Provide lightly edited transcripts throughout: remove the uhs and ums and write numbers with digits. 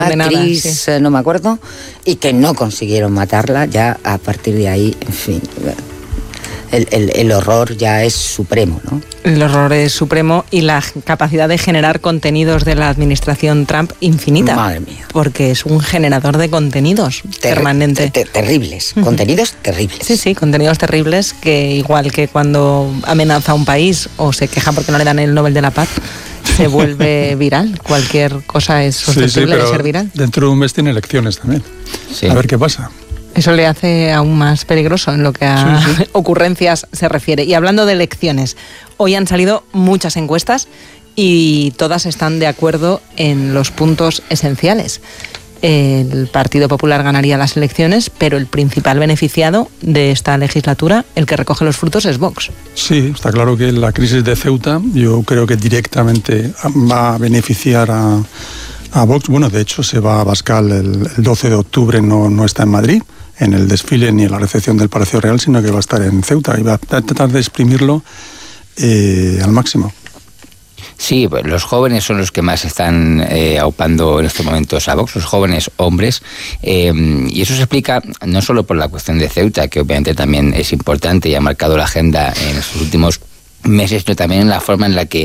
actriz, sí. No me acuerdo, y que no consiguieron matarla. Ya a partir de ahí, en fin, el horror ya es supremo, ¿no? El horror es supremo y la capacidad de generar contenidos de la administración Trump infinita. Madre mía. Porque es un generador de contenidos permanente. Terribles, contenidos terribles. Sí, contenidos terribles que igual que cuando amenaza a un país o se queja porque no le dan el Nobel de la Paz, se vuelve viral. Cualquier cosa es susceptible de ser viral. Dentro de un mes tiene elecciones también. Sí. A ver qué pasa. Eso le hace aún más peligroso en lo que a ocurrencias se refiere. Y hablando de elecciones, hoy han salido muchas encuestas y todas están de acuerdo en los puntos esenciales. El Partido Popular ganaría las elecciones, pero el principal beneficiado de esta legislatura, el que recoge los frutos, es Vox. Sí, está claro que la crisis de Ceuta yo creo que directamente va a beneficiar a Vox. Bueno, de hecho se va a Abascal el 12 de octubre, no está en Madrid en el desfile ni en la recepción del Palacio Real, sino que va a estar en Ceuta y va a tratar de exprimirlo al máximo. Sí, pues los jóvenes son los que más están aupando en estos momentos a Vox, los jóvenes hombres, y eso se explica no solo por la cuestión de Ceuta, que obviamente también es importante y ha marcado la agenda en estos últimos meses, sino también en la forma en la que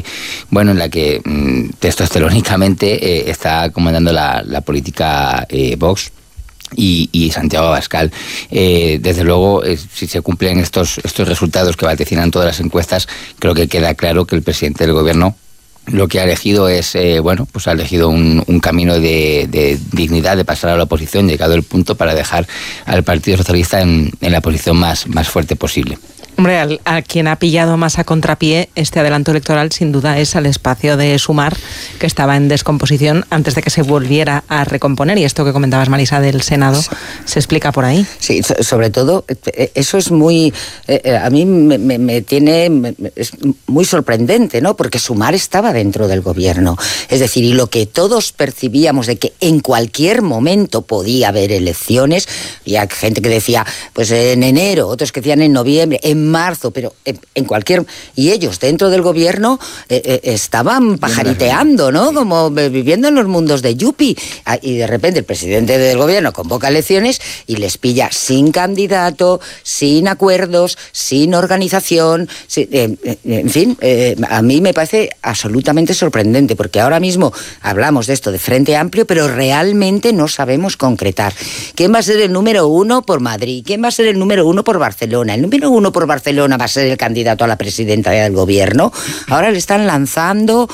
testosterónicamente está comandando la política Vox y Santiago Abascal. Desde luego, si se cumplen estos resultados que vaticinan todas las encuestas, creo que queda claro que el presidente del gobierno lo que ha elegido es, ha elegido un camino de dignidad, de pasar a la oposición, llegado el punto para dejar al Partido Socialista en la posición más fuerte posible. Hombre, a quien ha pillado más a contrapié este adelanto electoral sin duda es al espacio de Sumar, que estaba en descomposición antes de que se volviera a recomponer. Y esto que comentabas, Marisa, del Senado, se explica por ahí. Sí, sobre todo, eso es muy... a mí es muy sorprendente, ¿no? Porque Sumar estaba dentro del gobierno. Es decir, y lo que todos percibíamos de que en cualquier momento podía haber elecciones, había gente que decía, pues en enero, otros que decían en noviembre, en marzo, pero en cualquier... Y ellos dentro del gobierno estaban pajariteando, ¿no? Como viviendo en los mundos de Yupi. Y de repente el presidente del gobierno convoca elecciones y les pilla sin candidato, sin acuerdos, sin organización, en fin, a mí me parece absolutamente sorprendente, porque ahora mismo hablamos de esto de Frente Amplio, pero realmente no sabemos concretar. ¿Quién va a ser el número 1 por Madrid? ¿Quién va a ser el número 1 por Barcelona? El número 1 por Barcelona va a ser el candidato a la presidencia del gobierno. Ahora le están lanzando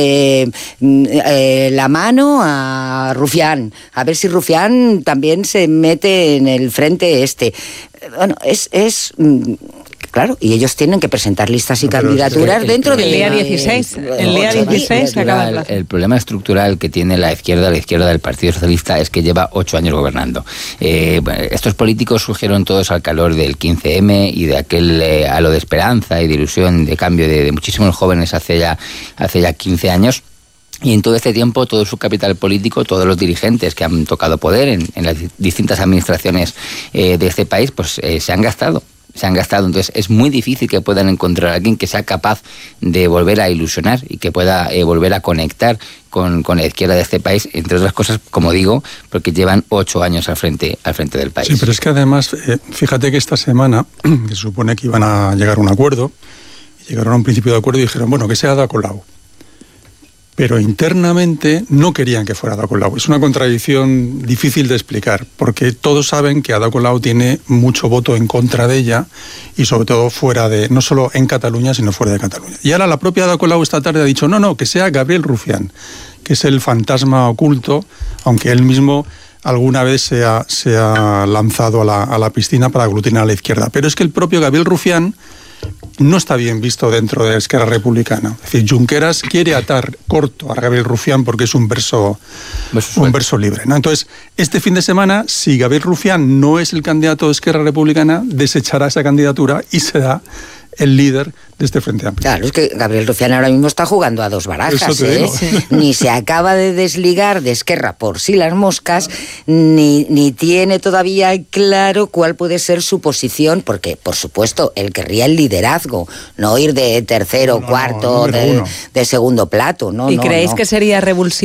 la mano a Rufián, a ver si Rufián también se mete en el frente este. Bueno, claro, y ellos tienen que presentar listas y candidaturas dentro del día 16. El día 16 se acaba el plazo. El problema estructural que tiene la izquierda del Partido Socialista es que lleva 8 años gobernando. Estos políticos surgieron todos al calor del 15M y de aquel halo de esperanza y de ilusión, de cambio de muchísimos jóvenes hace ya 15 años. Y en todo este tiempo, todo su capital político, todos los dirigentes que han tocado poder en las distintas administraciones de este país, pues se han gastado. Entonces es muy difícil que puedan encontrar a alguien que sea capaz de volver a ilusionar y que pueda volver a conectar con la izquierda de este país, entre otras cosas, como digo, porque llevan 8 años al frente del país. Sí, pero es que además, fíjate que esta semana, que se supone que iban a llegar a un acuerdo, llegaron a un principio de acuerdo y dijeron, bueno, que sea Ada Colau. Pero internamente no querían que fuera Ada Colau. Es una contradicción difícil de explicar, porque todos saben que Ada Colau tiene mucho voto en contra de ella, y sobre todo no solo en Cataluña, sino fuera de Cataluña. Y ahora la propia Ada Colau esta tarde ha dicho, no, que sea Gabriel Rufián, que es el fantasma oculto, aunque él mismo alguna vez se ha lanzado a la piscina para aglutinar a la izquierda. Pero es que el propio Gabriel Rufián no está bien visto dentro de Esquerra Republicana. Es decir, Junqueras quiere atar corto a Gabriel Rufián porque es un verso libre, ¿no? Entonces, este fin de semana, si Gabriel Rufián no es el candidato de Esquerra Republicana, desechará esa candidatura y será el líder de este Frente Amplio. Claro, es que Gabriel Rufián ahora mismo está jugando a dos barajas, Ni se acaba de desligar de Esquerra por sí las moscas, ni tiene todavía claro cuál puede ser su posición, porque, por supuesto, él querría el liderazgo, no ir de tercero, cuarto, de segundo plato. ¿Y creéis que sería revulsivo?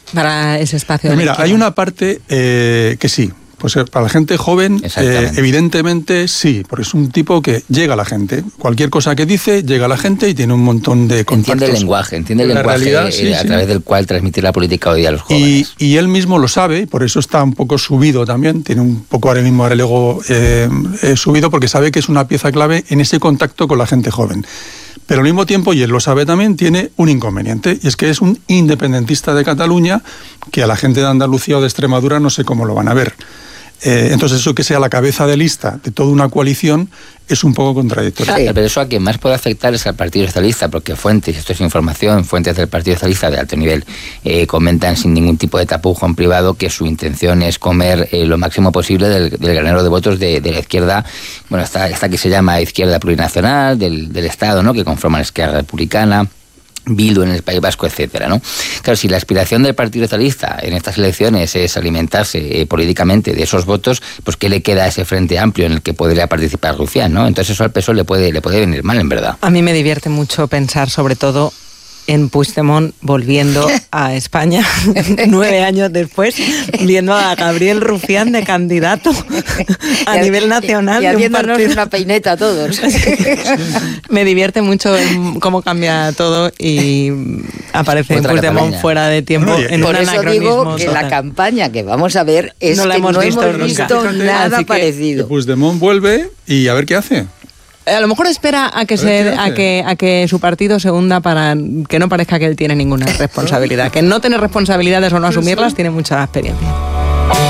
para ese espacio. Mira, hay una parte que sí. Pues para la gente joven, evidentemente sí, porque es un tipo que llega a la gente. Cualquier cosa que dice, llega a la gente y tiene un montón de contactos. Entiende el lenguaje realidad, a través del cual transmitir la política hoy a los jóvenes. Y él mismo lo sabe, por eso está un poco subido también, tiene un poco ahora mismo el ego subido, porque sabe que es una pieza clave en ese contacto con la gente joven. Pero al mismo tiempo, y él lo sabe también, tiene un inconveniente, y es que es un independentista de Cataluña que a la gente de Andalucía o de Extremadura no sé cómo lo van a ver. Entonces eso que sea la cabeza de lista de toda una coalición es un poco contradictorio. Sí. Pero eso a quien más puede afectar es al Partido Socialista, porque fuentes, esto es información, fuentes del Partido Socialista de alto nivel comentan sin ningún tipo de tapujo en privado que su intención es comer lo máximo posible del granero de votos de la izquierda, bueno, esta que se llama izquierda plurinacional del Estado, ¿no?, que conforman la Esquerra Republicana, Bildu en el País Vasco, etcétera, ¿no? Claro, si la aspiración del Partido Socialista en estas elecciones es alimentarse políticamente de esos votos, pues ¿qué le queda a ese frente amplio en el que podría participar Rufián, ¿no? Entonces eso al PSOE le puede venir mal, en verdad. A mí me divierte mucho pensar, sobre todo, en Puigdemont volviendo a España 9 años después, viendo a Gabriel Rufián de candidato a nivel nacional. Y haciéndonos una peineta a todos. Me divierte mucho cómo cambia todo y aparece Puigdemont fuera de tiempo. Oye, en por un eso digo que total. La campaña que vamos a ver es no que no hemos visto nada parecido. Puigdemont vuelve y a ver qué hace. A lo mejor espera a que su partido se hunda para que no parezca que él tiene ninguna responsabilidad. Que no tener responsabilidades o no asumirlas tiene mucha experiencia.